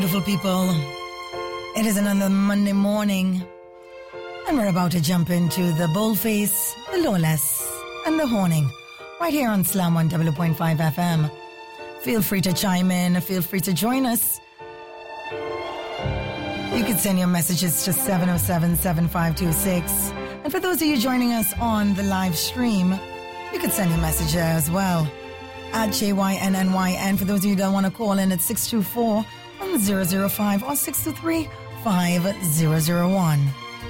Beautiful people, it is another Monday morning, and we're about to jump into the boldface, the lawless, and the horning, right here on Slam 100.5 FM. Feel free to chime in, feel free to join us. You can send your messages to 707-7526. And for those of you joining us on the live stream, you can send your message there as well, at JYNNYN. For those of you that want to call in, it's 624-1005 or 623-5001.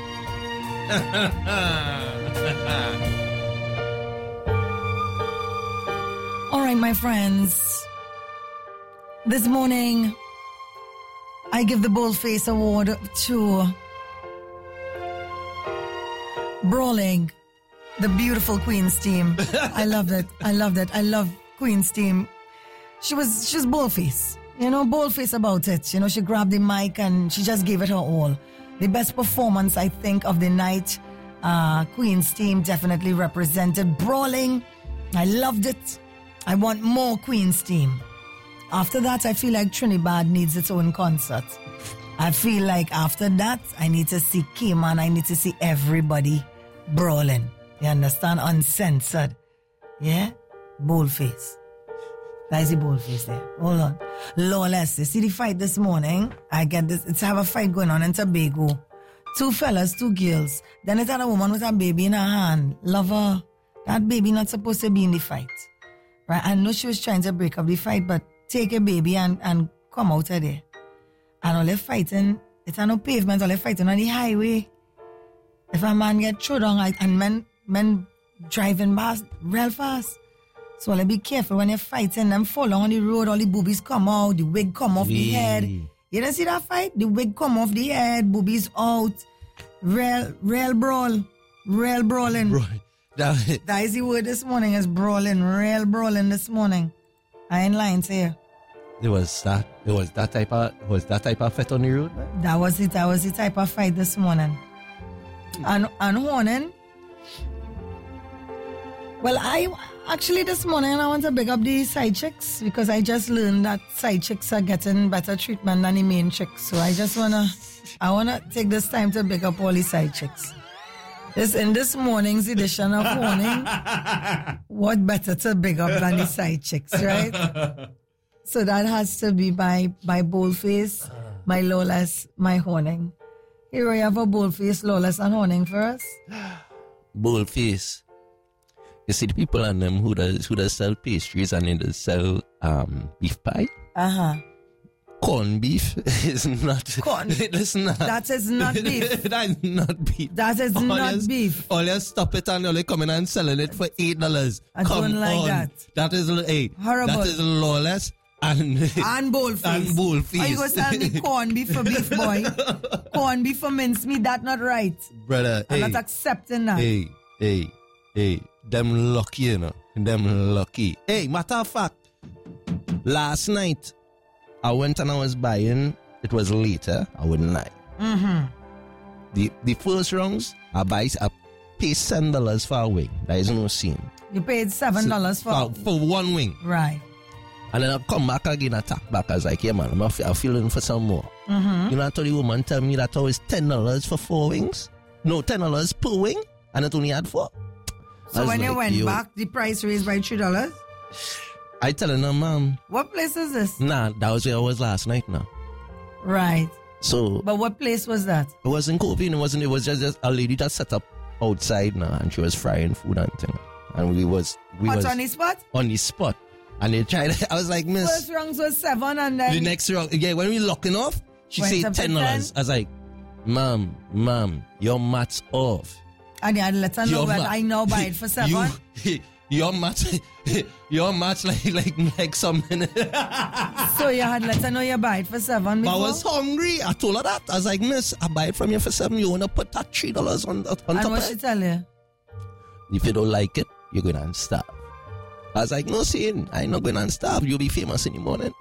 All right, my friends. This morning, I give the Boldface Award to Brawling, the beautiful Queen's team. I loved it. I love Queen's team. She was boldface. Boldface about it. She grabbed the mic and she just gave it her all. The best performance, I think, of the night. Queen's team definitely represented Brawling. I loved it. I want more Queen's team. After that, I feel like Trinidad needs its own concert. I feel like after that, I need to see Cayman. I need to see everybody brawling. You understand? Uncensored. Yeah? Boldface. That is the boldface there. Hold on. Lawless. You see the fight this morning? I get this. It's have a fight going on in Tobago. 2 fellas, 2 girls. Then it's had a woman with a baby in her hand. Lover. That baby not supposed to be in the fight. Right? I know she was trying to break up the fight, but take a baby and come out of there. And all they fighting, it's on no pavement, all they fighting on the highway. If a man get thrown down and men driving past real fast. So be careful when you're fighting, them fall on the road, all the boobies come out, the wig come off the head. You didn't see that fight? The wig come off the head, boobies out. Real brawl. Real brawling. Bro, that is the word this morning, is brawling. Real brawling this morning. I ain't lying to you. Was that type of fight on the road? Man? That was it. That was the type of fight this morning. And horning. Well, this morning I want to big up the side chicks because I just learned that side chicks are getting better treatment than the main chicks. So I wanna take this time to big up all the side chicks. In this morning's edition of Horning, what better to big up than the side chicks, right? So that has to be my boldface, my lawless, my horning. Here we have a boldface, lawless, and horning for us. Boldface. You see the people on them who does sell pastries and they sell beef pie. Corned beef is not. Corn. It's not. That is not beef. That is not beef. That is not beef. All you stop it and you're coming and selling it for $8. I don't like that. That is horrible. That is lawless and boldface. And boldface. Are you going to sell me corned beef for beef, boy? Corned beef for mincemeat, that's not right. Brother, I'm not accepting that. Hey. Them lucky, Them lucky. Hey, matter of fact, last night, I went and I was buying, it was later, I wouldn't lie. Mm-hmm. The first rounds, I pay $7 for a wing. There is no scene. You paid $7 for one wing. Right. And then I come back again, attack back. I was like, yeah, man, I'm feeling for some more. Mm-hmm. You know, I told the woman, tell me that always $10 for 4 wings. No, $10 per wing, and it only had 4. So when you went back, the price raised by $3? I telling her, ma'am. What place is this? Nah, that was where I was last night now. Right. So. But what place was that? It wasn't Coping, it was just a lady that set up outside now and she was frying food and thing. And we was on the spot? On the spot. And they tried, I was like, miss. First rounds was 7 and then. The next round, yeah, when we locking off, she said $10. I was like, ma'am, your mat's off. And you had to let her know that I now buy it for 7. Your match like something. So you had let her know you buy it for 7 before? I was hungry. I told her that. I was like, miss, I buy it from you for 7. You want to put that $3 on top of it? And what she tell you? If you don't like it, you're going to starve. I was like, no, sin. I ain't not going to starve. You'll be famous in the morning.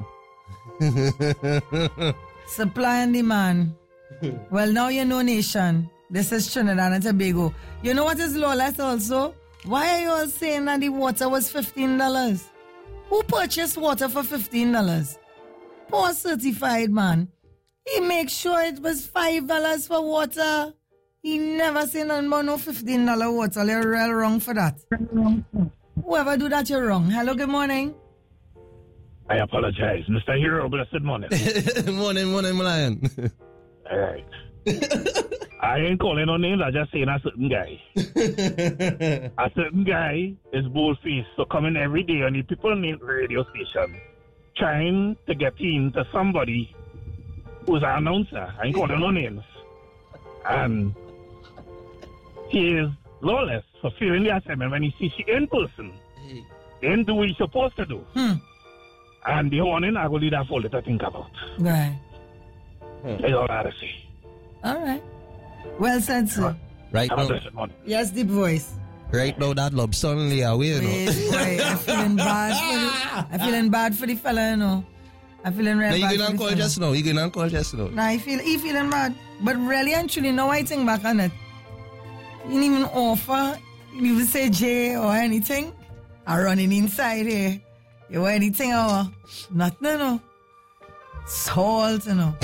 Supply and demand. Well, now you know, nation. This is Trinidad and Tobago. You know what is lawless also? Why are you all saying that the water was $15? Who purchased water for $15? Poor certified man. He make sure it was $5 for water. He never say nothing about no $15 water. You're real wrong for that. Whoever do that, you're wrong. Hello, good morning. I apologize. Mr. Hero, blessed morning. morning, Lion. All right. I ain't calling no names. I just saying a certain guy. A certain guy is bold-faced. So coming every day on the people named radio station trying to get into somebody who's an announcer. I ain't calling no names. And he is lawless for fearing the assignment when he sees she in person. He ain't do what he's supposed to do. And the warning, I will leave that for to think about. Right. That's all I have to say. All right. Well said, sir. Right now. Yes, deep voice. Right now, that love suddenly away, you know. Wait, I'm feeling bad for the fella, you know. I'm feeling really bad. You gonna call just now. Nah, he feeling bad. But really and truly, now I think back on it. He didn't even offer, he didn't even say J or anything. I'm running inside here. You want anything or nothing, no. Salt, you know.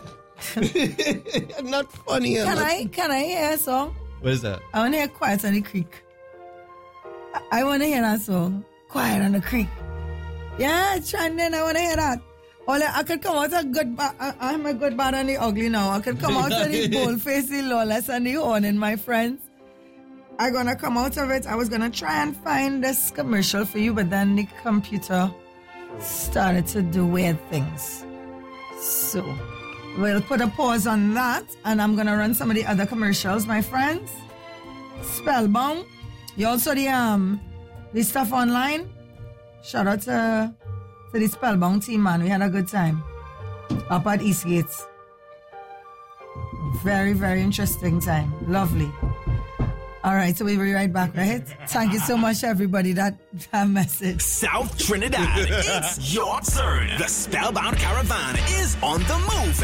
Not funny. Can I hear a song? What is that? I want to hear Quiet on the Creek. I want to hear that song. Quiet on the Creek. Yeah, Chandon, I want to hear that. I could come out of good, I'm a good, bad, and the ugly now. I could come out of the bold-faced, the lawless, and the horning, my friends. I'm going to come out of it. I was going to try and find this commercial for you, but then the computer started to do weird things. So we'll put a pause on that, and I'm going to run some of the other commercials, my friends. Spellbound. You also the stuff online. Shout out to the Spellbound team, man. We had a good time up at Eastgate. Very, very interesting time. Lovely. All right, so we'll be right back, right? Thank you so much, everybody, that message. South Trinidad, it's your turn. The Spellbound Caravan is on the move